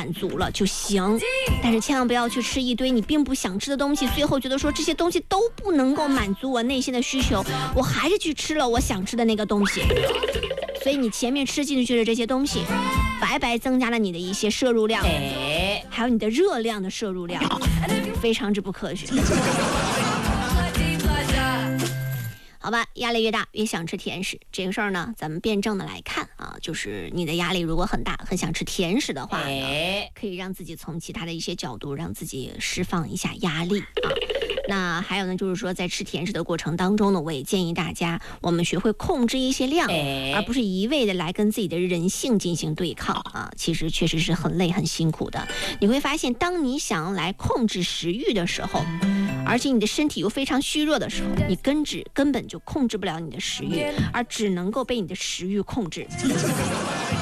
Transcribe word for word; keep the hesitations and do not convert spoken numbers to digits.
满足了就行，但是千万不要去吃一堆你并不想吃的东西，最后觉得说这些东西都不能够满足我内心的需求，我还是去吃了我想吃的那个东西。所以你前面吃进去的这些东西，白白增加了你的一些摄入量，还有你的热量的摄入量，非常之不科学。好吧，压力越大越想吃甜食，这个事儿呢咱们辩证的来看啊，就是你的压力如果很大很想吃甜食的话呢，可以让自己从其他的一些角度让自己释放一下压力啊。那还有呢，就是说在吃甜食的过程当中呢，我也建议大家我们学会控制一些量，而不是一味的来跟自己的人性进行对抗啊，其实确实是很累很辛苦的。你会发现当你想要来控制食欲的时候，而且你的身体又非常虚弱的时候，你根治根本就控制不了你的食欲，而只能够被你的食欲控制。